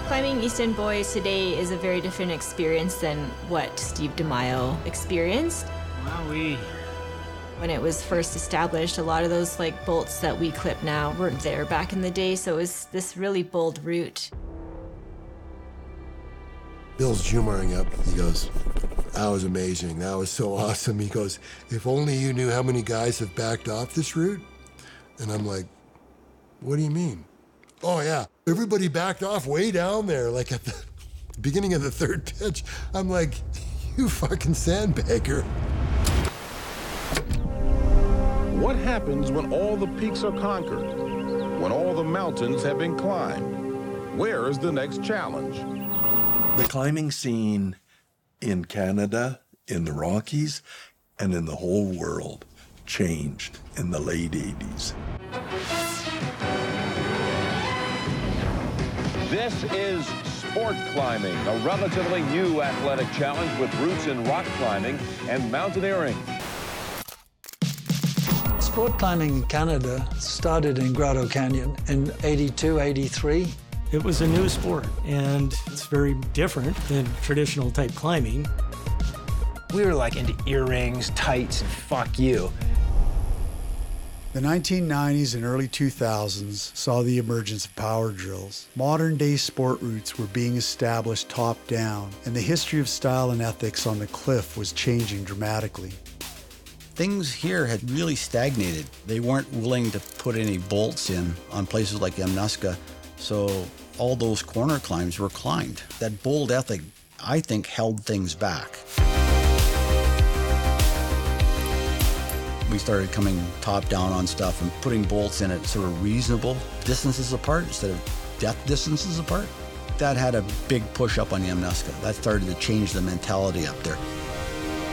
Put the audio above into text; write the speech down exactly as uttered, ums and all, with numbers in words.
Climbing Easton Boys today is a very different experience than what Steve DeMaio experienced. Wowee. When it was first established, a lot of those like bolts that we clip now weren't there back in the day, so it was this really bold route. Bill's humoring up. He goes, that was amazing. That was so awesome. He goes, if only you knew how many guys have backed off this route. And I'm like, what do you mean? Oh yeah, everybody backed off way down there, like at the beginning of the third pitch. I'm like, you fucking sandbagger. What happens when all the peaks are conquered? When all the mountains have been climbed? Where is the next challenge? The climbing scene in Canada, in the Rockies, and in the whole world changed in the late eighties. This is sport climbing, a relatively new athletic challenge with roots in rock climbing and mountaineering. Sport climbing in Canada started in Grotto Canyon in eighty-two, eighty-three. It was a new sport, and it's very different than traditional type climbing. We were like into earrings, tights, and fuck you. The nineteen nineties and early two thousands saw the emergence of power drills. Modern-day sport routes were being established top-down, and the history of style and ethics on the cliff was changing dramatically. Things here had really stagnated. They weren't willing to put any bolts in on places like Yamnuska, so all those corner climbs were climbed. That bold ethic, I think, held things back. We started coming top down on stuff and putting bolts in at sort of reasonable distances apart instead of death distances apart. That had a big push up on Yamnuska. That started to change the mentality up there.